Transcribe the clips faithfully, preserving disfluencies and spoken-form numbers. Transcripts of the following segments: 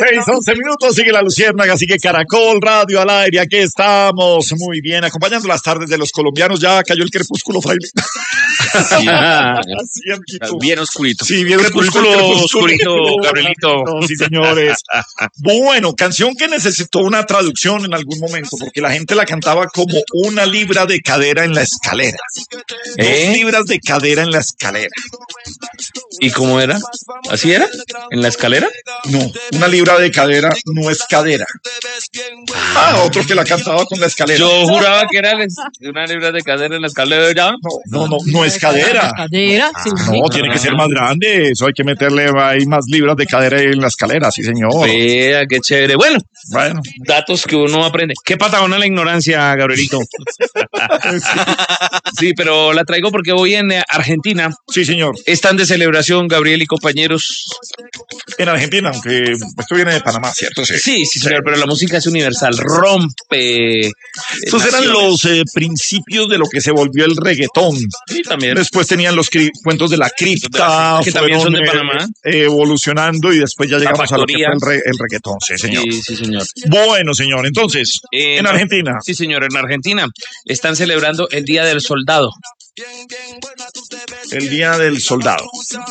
seis, once minutos, sigue la Luciérnaga, sigue Caracol Radio al aire, aquí estamos, muy bien, acompañando las tardes de los colombianos, ya cayó el crepúsculo, fraile. Sí, bien oscurito. Sí, bien crepúsculo, crepúsculo, oscurito, Gabrielito. No, sí, señores. Bueno, canción que necesitó una traducción en algún momento, porque la gente la cantaba como una libra de cadera en la escalera. ¿Eh? Dos libras de cadera en la escalera. ¿Y cómo era? ¿Así era? ¿En la escalera? No, una libra de cadera no es cadera. Ah, otro que la cantaba con la escalera. Yo juraba que era una libra de cadera en la escalera. No, no, no, no es cadera. Cadera, sí, sí. No, tiene que ser más grande. Eso hay que meterle ahí más libras de cadera en la escalera, sí, señor. Vea, qué chévere. Bueno, Bueno, datos que uno aprende. Qué patagona la ignorancia, Gabrielito. Sí, pero la traigo porque hoy en Argentina sí, señor. están de celebración, Gabriel y compañeros. En Argentina, aunque esto viene de Panamá, ¿cierto? Sí, Sí, sí, señor, pero la música es universal, rompe. Estos eran los eh, principios de lo que se volvió el reggaetón. Sí, también. Después tenían los cri- cuentos de la cripta, Que también son de fueron, Panamá. eh, evolucionando y después ya llegamos a lo que factoría. fue el, re- el reggaetón, sí, señor. Sí, sí, señor. Bueno, señor, entonces, Eh, en Argentina. Sí, señor, en Argentina están celebrando el Día del Soldado. El Día del Soldado.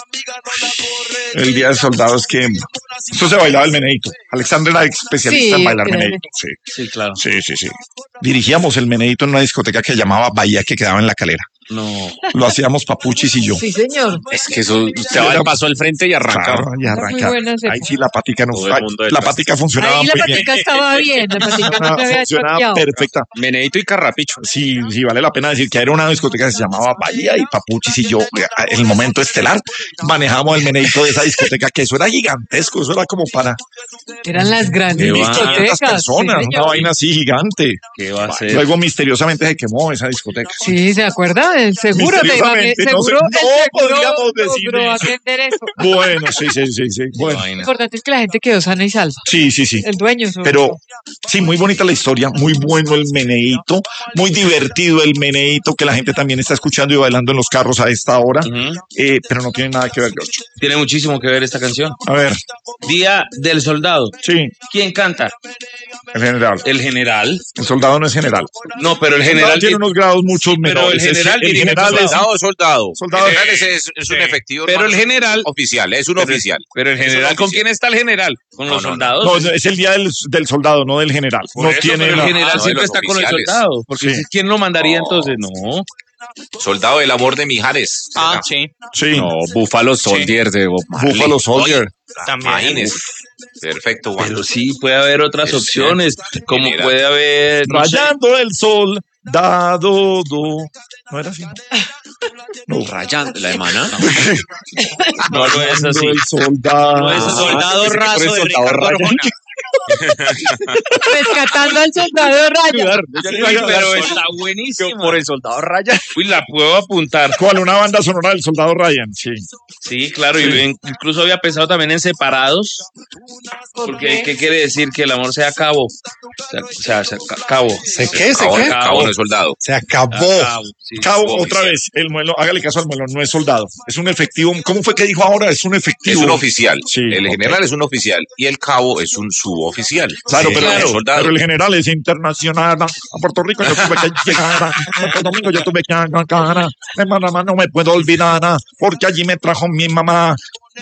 El Día del Soldado es que esto se bailaba el meneíto. Alexander era especialista Sí, en bailar claro. meneíto. Sí, Sí, claro. sí, sí, sí. Dirigíamos el meneíto en una discoteca que llamaba Bahía, que quedaba en La Calera. No. Lo hacíamos Papuchis y yo. Sí, señor. Es que eso usted va de paso al frente y arranca. Claro, y Muy arrancar. buenas Ahí sí la patica no Todo el mundo la detrás. patica funcionaba Ahí la muy bien. patica estaba bien, la patica no se había Funcionaba choqueado. perfecta. Meneito y carrapicho. Sí, sí, vale la pena decir que era una discoteca que se llamaba Bahía y Papuchis y yo, en el momento estelar, manejamos el meneíto de esa discoteca, que eso era gigantesco, eso era como para Eran las grandes Qué va. quinientas discotecas. personas, sí, una señor. vaina así gigante. ¿Qué va a ser? Luego misteriosamente se quemó esa discoteca. Sí, ¿se acuerda? El seguro te iba a Misteriosamente, no seguro, sé, el no seguro podríamos decir logró eso. atender eso. Bueno, sí, sí, sí, sí. Qué Bueno, Lo vaina. importante es que la gente quedó sana y salva. sí, sí, sí. El dueño sobre Pero todo. sí, muy bonita la historia, muy bueno el meneíto, muy divertido el meneíto que la gente también está escuchando y bailando en los carros a esta hora, Ujú. eh, pero no tiene nada que ver, George. Tiene muchísimo que ver esta canción. A ver, Día del Soldado. sí, ¿Quién canta? el general. El general. El soldado no es general. No, pero el El soldado general tiene unos grados muchos pero el menores. Es- general el dirige general el es Soldado, soldado. Soldado. El general es, es- es un efectivo. Pero el hermano, general. oficial, es un Pero- oficial. Pero el Es un general, ¿con oficial. quién está el general? ¿Con No, los no, no. soldados? No, es el día del, del soldado, no del general. Por No eso, tiene pero el la- general no, de siempre los está con el oficiales. soldado. Porque Sí. ¿quién lo mandaría No. entonces? No. Soldado del amor de Mijares. Ah, ¿será? sí. Sí, No, Buffalo Soldier de Bob Marley. Buffalo Soldier. También. Imagínese. Perfecto, Juan. Pero sí, puede haber otras Es opciones, cierto. como General. puede haber... no sé. Rayando el sol, dado, do. ¿No era así? No. Rayando, la de Maná. No, no es así. El soldado. No es soldado raso de Ricardo Arjona. Rescatando al soldado Raya. Pero está buenísimo. Por el soldado Ryan. Uy, la puedo apuntar. ¿Cuál? Una banda sonora del soldado Ryan, sí. Sí, claro, y en- incluso había pensado también en separados, porque ¿qué quiere decir? Que el amor sea cabo. O sea, o sea, se- ca- cabo. ¿Se qué? ¿Se Cabo, qué? cabo no es soldado. Se acabó. Cabo, sí. Cabo, Oficial. otra vez, el muelo, hágale caso al muelo, no es soldado, es un efectivo. ¿Cómo fue que dijo ahora? Es un Es efectivo. un oficial. Sí, el ok. general es un oficial y el cabo es un suboficial. Claro, Sí, pero, claro, soldado. pero el general es internacional. A Puerto Rico yo tuve que llegar. A Santo Domingo yo tuve que llegar. De Panamá no me puedo olvidar, porque allí me trajo mi mamá.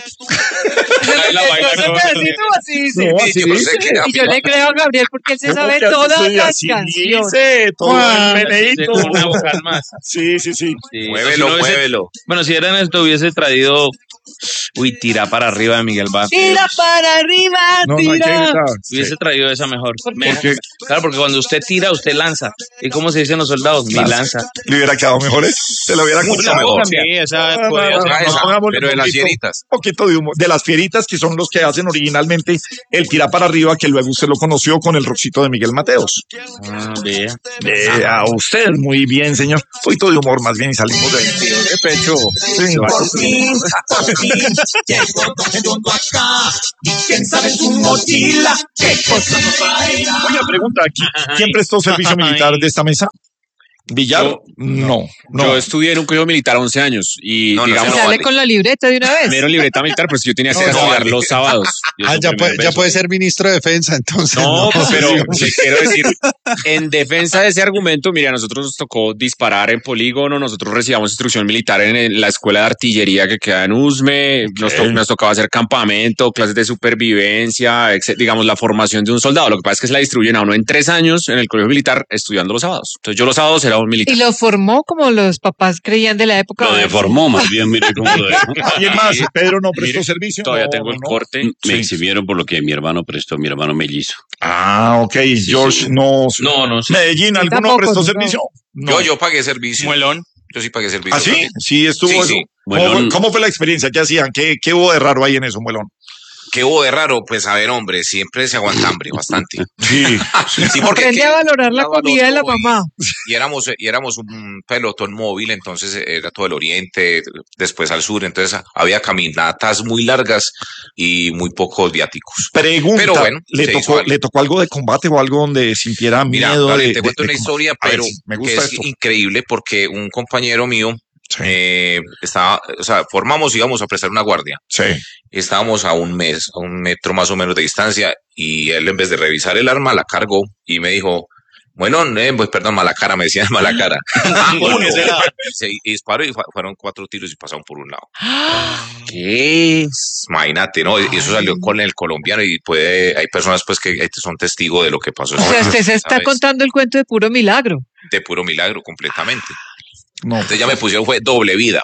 Ahí la baila Ese con- pedacito así, sí. No, Sí, así yo dice. sé que Y yo le creo a Gabriel porque él se sabe ¿Cómo que todas así? las Así canciones. dice, todo Juan, el meneíto. Con una vocal más. Sí, sí, sí. Sí, Muévelo, si no hubiese- muévelo. Bueno, si eran esto, hubiese traído. Uy, tira para arriba de Miguel Vázquez. Tira para arriba, No, no hay que tira. gritar. Hubiese Sí. traído esa mejor. ¿Por qué? Me- Porque Claro, porque cuando usted tira, usted lanza. ¿Y cómo se dicen los soldados? Mi lanza. le hubiera quedado mejor, ¿eh? Se lo hubiera Mucho gustado. mejor. Sí, esa No, no, podría no, ser. Ah, no, esa, pongámosle pero de un las poquito- fieritas. Un poquito de humor. De las fieritas, que son los que hacen originalmente el tira para arriba, que luego usted lo conoció con el rockcito de Miguel Mateos. Ah, vea. Eh, a usted, muy bien, señor. Un poquito de humor, más bien, y salimos de, de pecho. Sí. Por fin, por fin, llegó Don Redondo acá. Y quién sabe en su mochila qué cosa nos traerá. Oye, pregunta aquí, ¿quién prestó servicio militar de esta mesa? Billar, Yo- no, no. Yo estudié en un colegio militar once años y No, no, digamos, no Sale vale. con la libreta de una vez. me dieron libreta militar, pero si yo tenía que No, no estudiar vale. los sábados. Yo Ah, ya suprimí puede, el ya beso. puede ser ministro de defensa, entonces. No, No, pero sí, le quiero decir, en defensa de ese argumento, mira, a nosotros nos tocó disparar en polígono, nosotros recibíamos instrucción militar en, en la escuela de artillería que queda en Usme, nos, to- nos tocaba hacer campamento, clases de supervivencia, etcétera, digamos, la formación de un soldado. Lo que pasa es que se la distribuyen a uno en tres años en el colegio militar estudiando los sábados. Entonces yo los sábados era un militar. Y lo formó como los papás creían de la época. Lo deformó más bien, mire cómo lo dejó. ¿Quién más? Pedro no prestó Mire, servicio. Todavía No, tengo no, el no. corte. Me Sí. exhibieron por lo que mi hermano prestó, mi hermano mellizo. Ah, ok. George sí. no. No, no, sí. Medellín, ¿alguno tampoco, prestó no. servicio? No. Yo, yo pagué servicio. Muelón. Yo sí pagué servicio. ¿Ah, sí? Sí, estuvo Sí, eso. sí. ¿Cómo, Muelón. fue, cómo fue la experiencia? ¿Qué hacían? ¿Qué, qué hubo de raro ahí en eso, Muelón? ¿Qué hubo de raro? Pues a ver, hombre, siempre se aguanta hambre, bastante. Sí. Sí, porque Aprende es que a valorar la valoró comida de la todo y- mamá. Y éramos, y éramos un pelotón móvil, entonces era todo el oriente, después al sur, entonces había caminatas muy largas y muy pocos viáticos. Pregunta, Pero bueno, ¿le, se hizo tocó, algo. ¿le tocó algo de combate o algo donde sintiera Mira, miedo? Gabriel, de, te de- cuento de una com- historia, A ver, pero me que gusta es esto. increíble porque un compañero mío Sí, eh, estaba, o sea, formamos, íbamos a prestar una guardia. sí. Estábamos a un mes, a un metro más o menos de distancia, y él en vez de revisar el arma la cargó y me dijo, bueno, eh, pues perdón, mala cara, me decían mala cara. Ah, bueno. Se y disparó y fu- fueron cuatro tiros y pasaron por un lado. ¿Qué es? Imagínate, ¿no? Y eso salió con el colombiano y puede, hay personas pues que son testigos de lo que pasó. O sea, usted se está ¿Sabes? contando el cuento de puro milagro. De puro milagro, completamente. No. Entonces ya me pusieron, fue doble vida.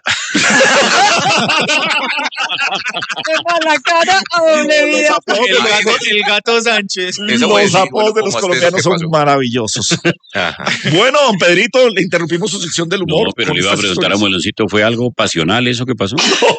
De mala cara a doble vida. El gato, el gato Sánchez. Eso fue Los decir, apodos de los ¿cómo es que eso colombianos que son pasó? maravillosos. Ajá. Bueno, don Pedrito, le interrumpimos su sección del humor. No, pero con le iba a estas preguntar a historias. Mueloncito, ¿fue algo pasional eso que pasó?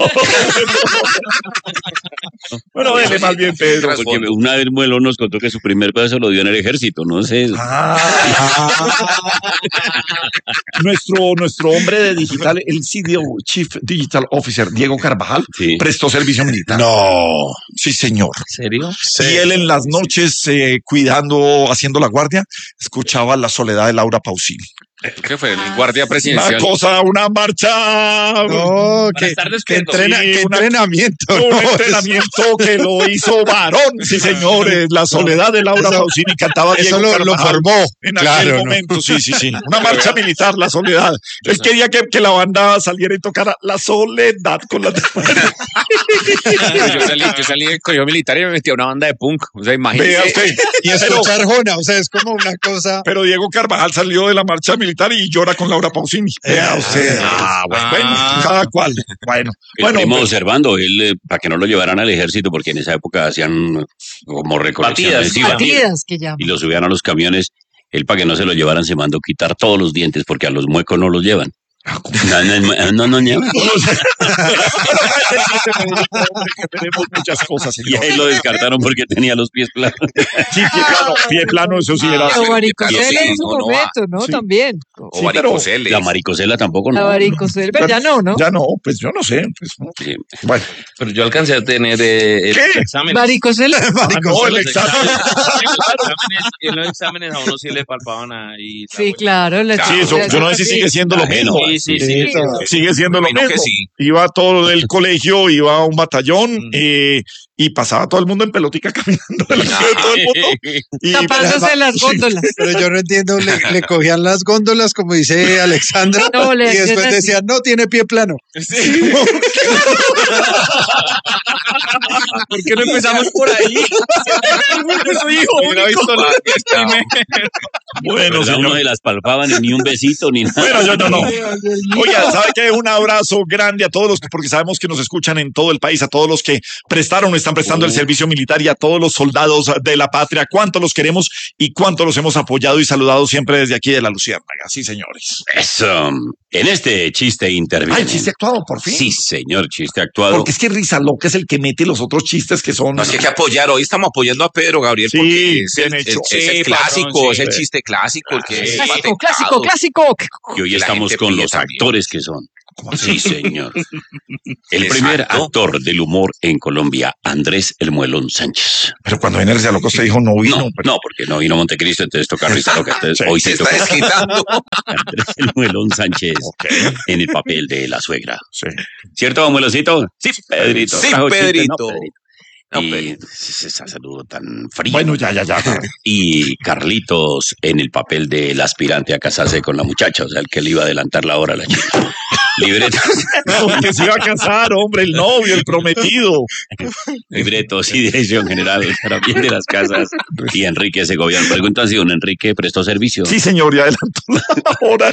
Bueno, dele más bien, Pedro. Tras- Porque una vez Muelón nos contó que su primer beso lo dio en el ejército, no sé. Ah, nuestro, nuestro hombre de digital, el C D O, Chief Digital Officer, Diego Carvajal, Sí. prestó servicio militar. No. Sí, señor. ¿Serio? Y él en las noches, eh, cuidando, haciendo la guardia, escuchaba La soledad de Laura Pausini. ¿Qué fue? El guardia Una presidencial. cosa, una marcha, No, que, estar que, despierto. entrena- Sí, que una- entrenamiento. un no, entrenamiento que lo hizo varón. Sí, señores, La soledad de Laura Eso- Pausini cantaba Eso Diego lo, lo Carvajal. formó. En Claro, aquel ¿no? momento, sí, sí, sí. Una marcha militar, La Soledad. Él quería que, que la banda saliera y tocara La Soledad con la... Yo salí, yo salí del colegio militar y me metí a una banda de punk. O sea, Vea imagínese. usted. Y escuchar Jona, o sea, es como una cosa. Pero Diego Carvajal salió de la marcha militar y llora con Laura Pausini. Vea usted. Ah, bueno. Bueno, cada cual. Bueno, El bueno. primo pues, observando, él, eh, para que no lo llevaran al ejército, porque en esa época hacían como recolección Batidas. masiva, Batidas que llaman. y lo subían a los camiones. Él, para que no se lo llevaran, se mandó quitar todos los dientes, porque a los muecos no los llevan. No, no, no, no llevan. que tenemos muchas cosas, Y señor. ahí lo descartaron porque tenía los pies planos. Sí, pie plano, pie plano, eso sí era. Pero varicocele Sí, en su no, no va. momento, ¿no? Sí. También. O Sí, pero varicocele. La maricocela tampoco, La no. varicocele, pero ya no, ¿no? Ya no, pues yo no sé. Pues, no. Sí. Bueno, Pero yo alcancé a tener eh, el ¿Qué? examen. Varicocele. ah, no, el examen. En los exámenes a uno sí le palpaban ahí. la Sí, vuelta. claro. la Sí, eso, yo no sé si sigue siendo lo Ajeno. mismo. Sí, sí, sí. Sí. Sigue siendo lo Opino mismo. que sí. Iba todo el colegio, iba a un batallón Mm. eh, y pasaba todo el mundo en pelotica caminando delante de todo el mundo. Y, Tapándose las góndolas. Pero yo no entiendo, le, le cogían las góndolas, como dice Alexandra, No, le y hacían después así. decían, no, tiene pie plano. ¿Por qué no empezamos por ahí? Eso dijo. Hubiera visto la- bueno, ¿Verdad? Uno señor. se las palpaban y ni un besito ni nada. Bueno, yo no, no. Oiga, ¿sabe qué? Un abrazo grande a todos los, porque sabemos que nos escuchan en todo el país, a todos los que prestaron o están prestando el servicio militar y a todos los soldados de la patria. Cuánto los queremos y cuánto los hemos apoyado y saludado siempre desde aquí de la Luciérnaga. Sí, señores. Eso. En este chiste interviene. Ay, chiste actuado, por fin. Sí, señor, chiste actuado. Porque es que Risa Loca es el que mete los otros chistes que son. No, es que hay que apoyar. Hoy estamos apoyando a Pedro Gabriel Sí, porque es el, bien hecho. es- es el Sí, clásico, patrón, es el sí. chiste clásico, el que es Clásico, patentado. clásico, clásico. Y hoy que la estamos gente con pide los también. actores que son Sí, señor. El Exacto. primer actor del humor en Colombia, Andrés El Muelón Sánchez. Pero cuando viene Risa Loco, usted dijo no vino. No, pero- no, porque no vino Montecristo, entonces toca Risa Loca. Entonces, Sí, hoy Se se está toca desquitando. Andrés El Muelón Sánchez en el papel de la suegra. Sí. ¿Cierto, abuelocito? Sí, Pedrito. Sí, Trajo chiste, Pedrito. ¿no, Pedrito? No, y Pedrito. ese saludo tan frío. Bueno, ya, ya, ya. Y Carlitos en el papel del aspirante a casarse con la muchacha, o sea, el que le iba a adelantar la hora a la chica. Libretos, Porque se iba a casar, hombre, el novio, el prometido. libretos y dirección general para bien de las casas. Y Enrique Segoviano. Preguntan si don Enrique prestó servicio. Sí, señor, ya adelantó la hora.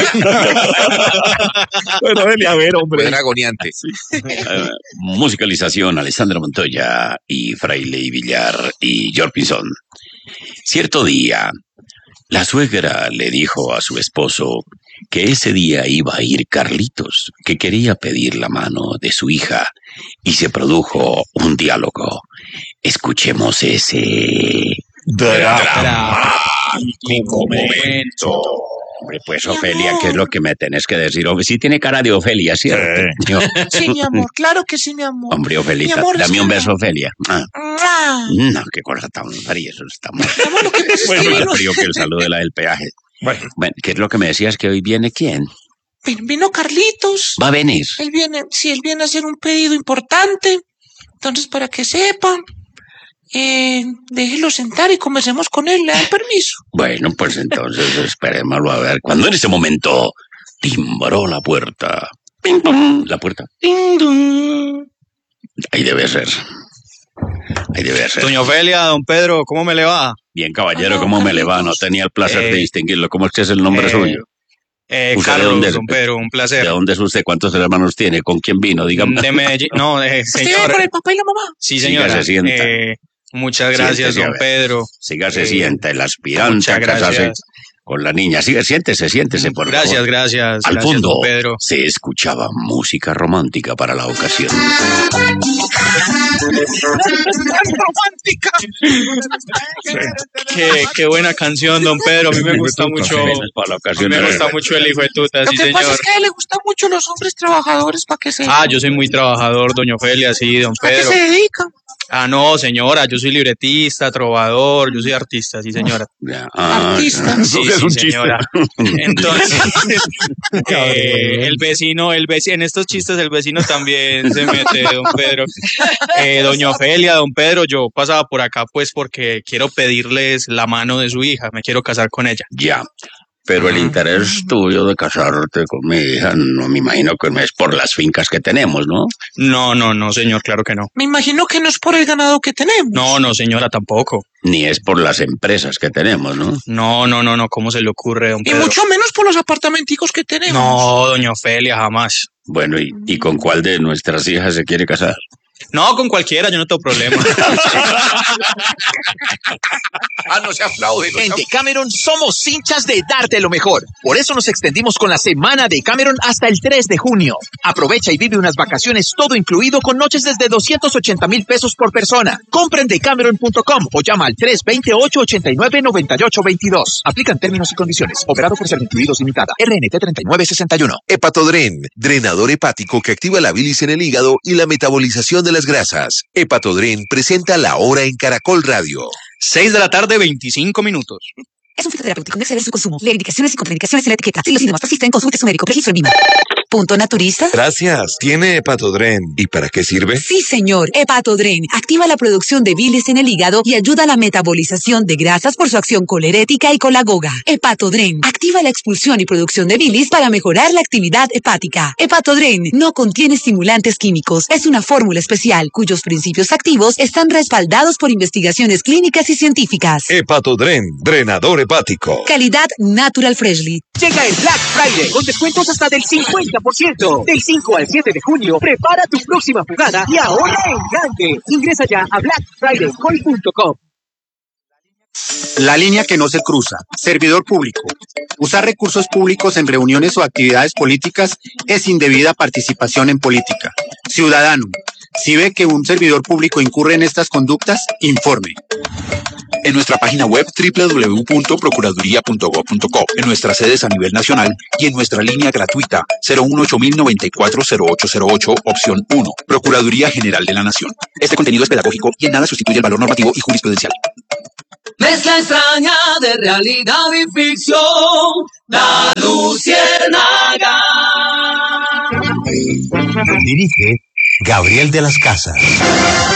Bueno, dele a ver, hombre. Buen agoniante. Eh, musicalización, Alessandra Montoya y Fraile Villar y George Pinzón. Cierto día, la suegra le dijo a su esposo que ese día iba a ir Carlitos, que quería pedir la mano de su hija, y se produjo un diálogo. Escuchemos ese Dramático momento. Hombre, pues Ofelia, ¿qué es lo que me tenés que decir? Sí tiene cara de Ofelia, ¿cierto? Yo- Sí, mi amor, claro que sí, mi amor. Hombre, Ofelita, Mi amor, es dame que un no. beso, Ofelia. Ah, ¡Mua! no, qué cosa tan fría, eso está mal. Mi amor, lo que pasa es que Bueno, vino, más frío que el saludo de la del peaje. Bueno, Bueno, ¿qué es lo que me decías que hoy viene quién? vino- vino Carlitos. Va a venir. Él viene, sí, él viene a hacer un pedido importante. Entonces, para que sepa, eh, déjelo sentar y conversemos con él. ¿Le dan permiso? Bueno, pues entonces esperémoslo a ver. Cuando en ese momento timbró la puerta. Ping, pong, la puerta. Ding, dong. Ahí debe ser. Ahí debe ser. Doña Ofelia, don Pedro, ¿cómo me le va? Bien, caballero, Hola, ¿cómo me le va? No Carlitos. tenía el placer Eh, de distinguirlo. ¿Cómo es que es el nombre eh, suyo? Eh, ¿Usted de Carlos, dónde es? don Pedro, un ¿De placer. dónde es usted? ¿Cuántos hermanos tiene? ¿Con quién vino? Dígame. De Medellín. No, eh, ¿Usted viene señor. con el papá y la mamá? Sí, Siga, señora. se sienta. Eh, muchas gracias, Siéntese, a don ver. Pedro. Siga, se Eh, sienta el aspirante muchas a casarse gracias. con la niña. Siga, siéntese, siéntese, por Gracias, favor. gracias. Al gracias, fondo don Pedro. se escuchaba música romántica para la ocasión. Qué, qué buena canción, don Pedro. A mí me gusta mucho. Para la A mí ocasión. me gusta mucho el hijo de tuta, Lo sí, que pasa señor. es que a él le gustan mucho los hombres trabajadores, para que se... Ah, yo soy muy trabajador, doña Ofelia, sí, don ¿A qué Pedro. se dedica? Ah, no, señora, yo soy libretista, trovador, yo soy artista, sí, señora. Ya, ah, Artista. Sí, es sí, un chiste. señora. Entonces, eh, el vecino, el vecino, en estos chistes el vecino también se mete, don Pedro. Eh, doña Ofelia, don Pedro, yo pasaba por acá pues porque quiero pedirles la mano de su hija, me quiero casar con ella. ya. Pero el interés tuyo de casarte con mi hija, no me imagino que no es por las fincas que tenemos, ¿no? No, no, no, señor, claro que no. Me imagino que no es por el ganado que tenemos. No, no, señora, tampoco. Ni es por las empresas que tenemos, ¿no? No, no, no, no, ¿cómo se le ocurre, don Y Pedro? mucho menos por los apartamenticos que tenemos. No, doña Ofelia, jamás. Bueno, ¿y, y con cuál de nuestras hijas se quiere casar? No, con cualquiera, yo no tengo problema. Ah, no se aplaude. no se En Decameron somos hinchas de darte lo mejor. Por eso nos extendimos con la semana de Decameron hasta el tres de junio. Aprovecha y vive unas vacaciones todo incluido con noches desde doscientos ochenta mil pesos por persona. Compra en decameron punto com o llama al tres dos ocho, ocho nueve, nueve ocho dos dos. Aplican términos y condiciones. Operado por Servincluidos Limitada. R N T treinta y nueve sesenta y uno. Hepatodren, drenador hepático que activa la bilis en el hígado y la metabolización de las grasas. Hepatodren presenta La Hora en Caracol Radio. Seis de la tarde, veinticinco minutos. Es un fitoterapéutico. Debe saber su consumo. Lee indicaciones y contraindicaciones en la etiqueta. Si los síntomas persisten, consulte a su médico. Registro en Vima. Punto naturista. Gracias. ¿Tiene Hepatodren? ¿Y para qué sirve? Sí, señor. Hepatodren activa la producción de bilis en el hígado y ayuda a la metabolización de grasas por su acción colerética y colagoga. Hepatodren activa la expulsión y producción de bilis para mejorar la actividad hepática. Hepatodren no contiene estimulantes químicos. Es una fórmula especial cuyos principios activos están respaldados por investigaciones clínicas y científicas. Hepatodren, drenador hepático. Calidad Natural Freshly. Llega el Black Friday con descuentos hasta del cincuenta por ciento. Del cinco al siete de junio, prepara tu próxima jugada y ahorra en grande. Ingresa ya a black friday call punto com. La línea que no se cruza. Servidor público. Usar recursos públicos en reuniones o actividades políticas es indebida participación en política. Ciudadano, si ve que un servidor público incurre en estas conductas, informe. En nuestra página web doble u doble u doble u punto procuraduría punto gob punto co, en nuestras sedes a nivel nacional y en nuestra línea gratuita cero uno ocho mil noventa y cuatro cero ocho cero ocho, opción uno, Procuraduría General de la Nación. Este contenido es pedagógico y en nada sustituye el valor normativo y jurisprudencial. Mezcla extraña de realidad y ficción, La Luciérnaga. Dirige Gabriel de las Casas.